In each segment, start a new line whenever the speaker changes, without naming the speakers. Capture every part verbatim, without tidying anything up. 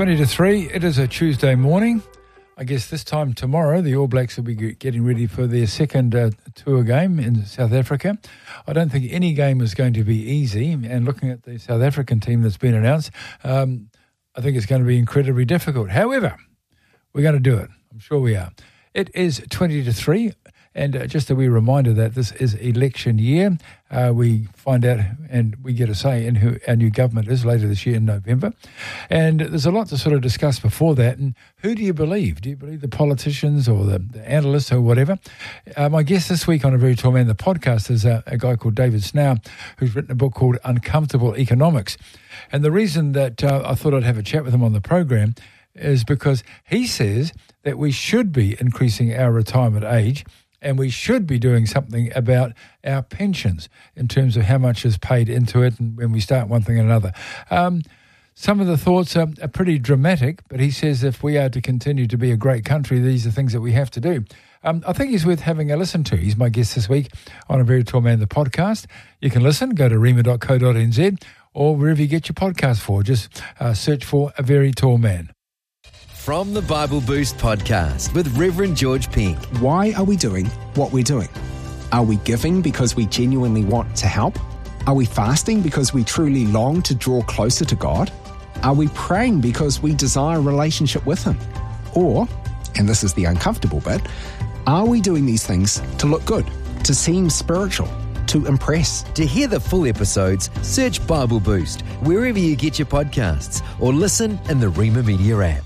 twenty to three. It is a Tuesday morning. I guess this time tomorrow, the All Blacks will be getting ready for their second uh, tour game in South Africa. I don't think any game is going to be easy. And looking at the South African team that's been announced, um, I think it's going to be incredibly difficult. However, we're going to do it. I'm sure we are. It is twenty to three. And uh, just a wee reminder that this is election year. Uh, we find out and we get a say in who our new government is later this year in November. And there's a lot to sort of discuss before that. And who do you believe? Do you believe the politicians or the, the analysts or whatever? Uh, my guest this week on A Very Tall Man, the podcast, is a, a guy called David Snow, who's written a book called Uncomfortable Economics. And the reason that uh, I thought I'd have a chat with him on the program is because he says that we should be increasing our retirement age, and we should be doing something about our pensions in terms of how much is paid into it and when we start one thing and another. Um, some of the thoughts are, are pretty dramatic, but he says if we are to continue to be a great country, these are things that we have to do. Um, I think he's worth having a listen to. He's my guest this week on A Very Tall Man, the podcast. You can listen, go to rima dot co dot n z or wherever you get your podcast for. Just uh, search for A Very Tall Man.
From the Bible Boost podcast with Reverend George Pink.
Why are we doing what we're doing? Are we giving because we genuinely want to help? Are we fasting because we truly long to draw closer to God? Are we praying because we desire a relationship with Him? Or, and this is the uncomfortable bit, are we doing these things to look good, to seem spiritual, to impress?
To hear the full episodes, search Bible Boost wherever you get your podcasts or listen in the Rima Media app.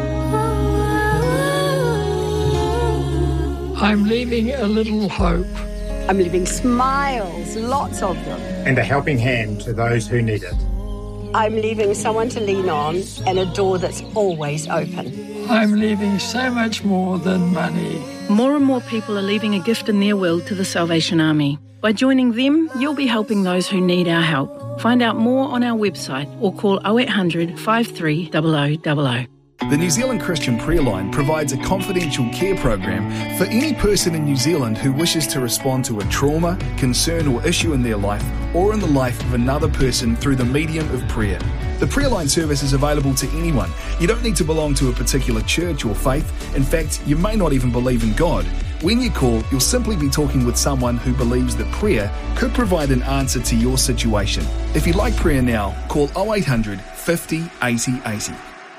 I'm leaving a little hope.
I'm leaving smiles, lots of them.
And a helping hand to those who need it.
I'm leaving someone to lean on and a door that's always open.
I'm leaving so much more than money.
More and more people are leaving a gift in their will to the Salvation Army. By joining them, you'll be helping those who need our help. Find out more on our website or call oh eight hundred, five three zero zero zero zero.
The New Zealand Christian Prayer Line provides a confidential care program for any person in New Zealand who wishes to respond to a trauma, concern or issue in their life or in the life of another person through the medium of prayer. The Prayer Line service is available to anyone. You don't need to belong to a particular church or faith. In fact, you may not even believe in God. When you call, you'll simply be talking with someone who believes that prayer could provide an answer to your situation. If you'd like prayer now, call oh eight hundred, fifty, eighty, eighty.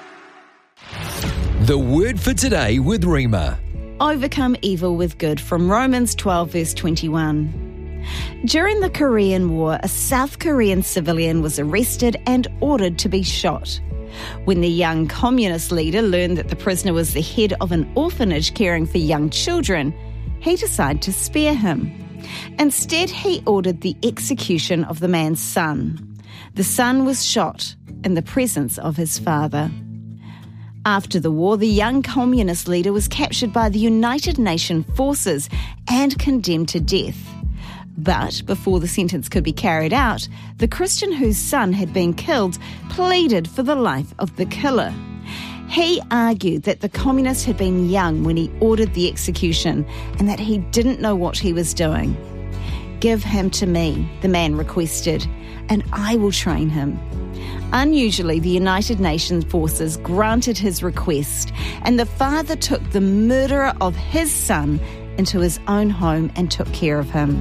The word for today with Rima.
Overcome evil with good, from Romans twelve verse twenty-one. During the Korean War, a South Korean civilian was arrested and ordered to be shot. When the young communist leader learned that the prisoner was the head of an orphanage caring for young children, he decided to spare him. Instead, he ordered the execution of the man's son. The son was shot in the presence of his father. After the war, the young communist leader was captured by the United Nations forces and condemned to death. But before the sentence could be carried out, the Christian whose son had been killed pleaded for the life of the killer. He argued that the communist had been young when he ordered the execution and that he didn't know what he was doing. "Give him to me," the man requested, "and I will train him." Unusually, the United Nations forces granted his request, and the father took the murderer of his son into his own home and took care of him.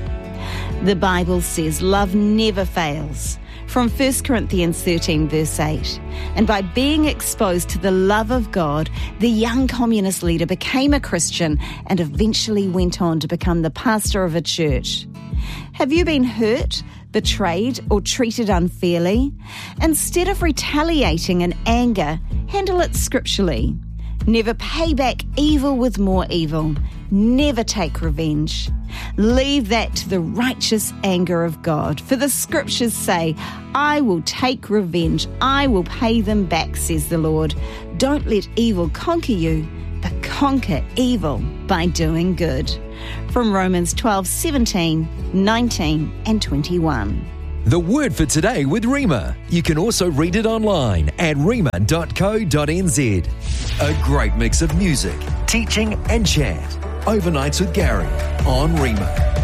The Bible says love never fails, from First Corinthians thirteen verse eight. And by being exposed to the love of God, the young communist leader became a Christian and eventually went on to become the pastor of a church. Have you been hurt, betrayed, or treated unfairly? Instead of retaliating in anger, handle it scripturally. Never pay back evil with more evil. Never take revenge. Leave that to the righteous anger of God. For the scriptures say, "I will take revenge. I will pay them back," says the Lord. Don't let evil conquer you, but conquer evil by doing good. From Romans twelve, seventeen, nineteen and twenty-one.
The word for today with Rima. You can also read it online at rima dot co dot n z. A great mix of music, teaching and chat. Overnights with Gary on Rima.